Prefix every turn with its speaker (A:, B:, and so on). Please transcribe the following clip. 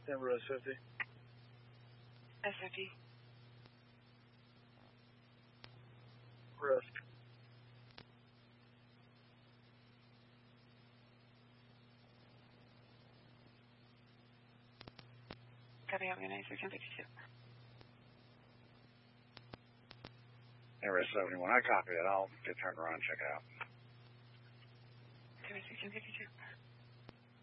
A: Number S50.
B: S50.
A: Risk.
B: Copy, I'm going to 1652.
C: Number 71, I copy that. I'll get turned around and check it out.
B: Copy, 1652.